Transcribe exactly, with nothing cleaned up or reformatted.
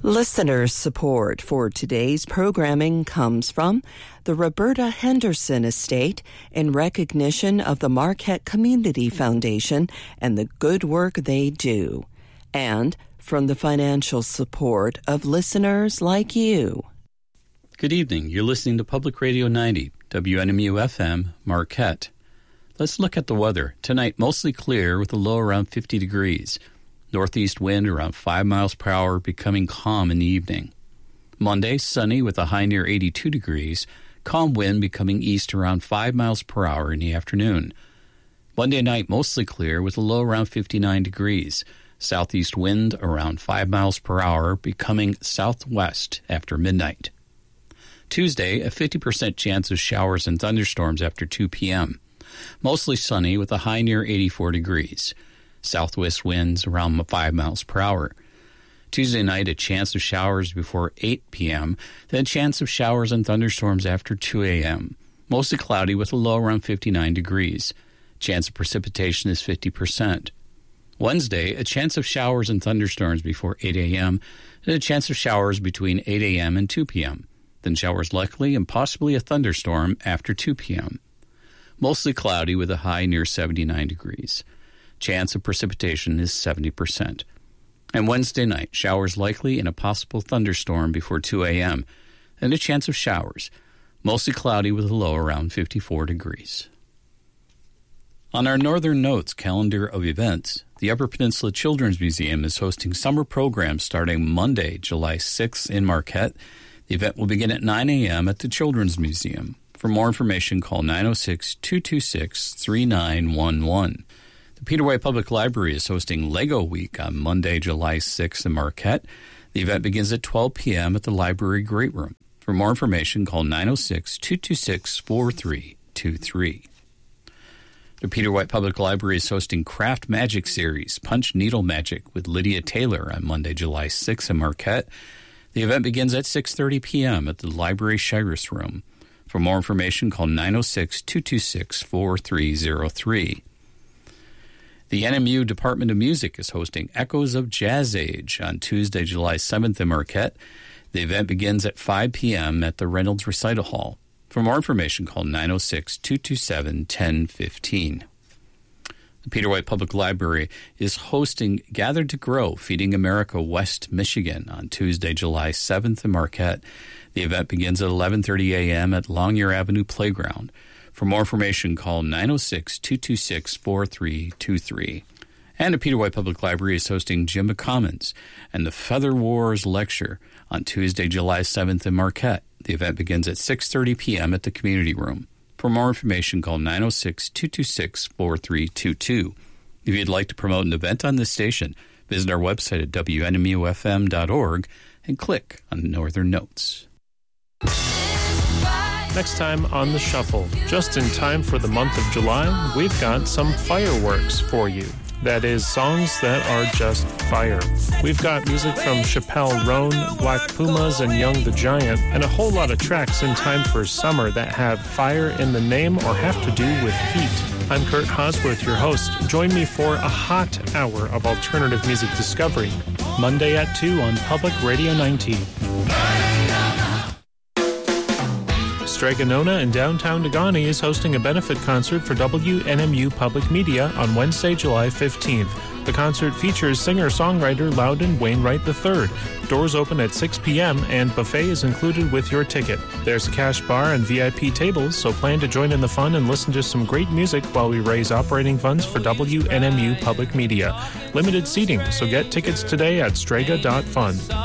Listener support for today's programming comes from the Roberta Henderson Estate in recognition of the Marquette Community Foundation and the good work they do, and from the financial support of listeners like you. Good evening. You're listening to Public Radio ninety, W N M U F M, Marquette. Let's look at the weather. Tonight, mostly clear with a low around fifty degrees. Northeast wind around five miles per hour, becoming calm in the evening. Monday, sunny with a high near eighty-two degrees. Calm wind becoming east around five miles per hour in the afternoon. Monday night, mostly clear with a low around fifty-nine degrees. Southeast wind around five miles per hour, becoming southwest after midnight. Tuesday, a fifty percent chance of showers and thunderstorms after two p.m. Mostly sunny with a high near eighty-four degrees. Southwest winds around five miles per hour. Tuesday night, a chance of showers before eight p.m., then a chance of showers and thunderstorms after two a.m. Mostly cloudy with a low around fifty-nine degrees. Chance of precipitation is fifty percent. Wednesday, a chance of showers and thunderstorms before eight a.m., and a chance of showers between eight a.m. and two p.m., then showers likely and possibly a thunderstorm after two p.m. Mostly cloudy with a high near seventy-nine degrees. Chance of precipitation is seventy percent. And Wednesday night, showers likely and a possible thunderstorm before two a.m., and a chance of showers. Mostly cloudy with a low around fifty-four degrees. On our Northern Notes calendar of events, the Upper Peninsula Children's Museum is hosting summer programs starting Monday, July sixth in Marquette. The event will begin at nine a.m. at the Children's Museum. For more information, call nine oh six, two two six, three nine one one. The Peter White Public Library is hosting Lego Week on Monday, July sixth in Marquette. The event begins at twelve p.m. at the Library Great Room. For more information, call nine oh six, two two six, four three two three. The Peter White Public Library is hosting Craft Magic Series, Punch Needle Magic with Lydia Taylor on Monday, July sixth in Marquette. The event begins at six thirty p.m. at the Library Shiras Room. For more information, call nine oh six, two two six, four three zero three. The N M U Department of Music is hosting Echoes of Jazz Age on Tuesday, July seventh in Marquette. The event begins at five p.m. at the Reynolds Recital Hall. For more information, call nine oh six, two two seven, one oh one five. The Peter White Public Library is hosting Gather to Grow, Feeding America West Michigan on Tuesday, July seventh in Marquette. The event begins at eleven thirty a.m. at Longyear Avenue Playground. For more information, call nine oh six, two two six, four three two three. And the Peter White Public Library is hosting Jim McCommons and the Feather Wars Lecture on Tuesday, July seventh in Marquette. The event begins at six thirty p.m. at the Community Room. For more information, call nine oh six, two two six, four three two two. If you'd like to promote an event on this station, visit our website at w n m u f m dot org and click on Northern Notes. Next time on The Shuffle, just in time for the month of July, we've got some fireworks for you. That is, songs that are just fire. We've got music from Chappelle Roan, Black Pumas, and Young the Giant, and a whole lot of tracks in time for summer that have fire in the name or have to do with heat. I'm Kurt Hosworth, your host. Join me for a hot hour of alternative music discovery, Monday at two on Public Radio ninety. Strega Nona in downtown Negaunee is hosting a benefit concert for W N M U Public Media on Wednesday, July fifteenth. The concert features singer-songwriter Loudon Wainwright the third. Doors open at six p.m. and buffet is included with your ticket. There's a cash bar and V I P tables, so plan to join in the fun and listen to some great music while we raise operating funds for W N M U Public Media. Limited seating, so get tickets today at strega dot fun.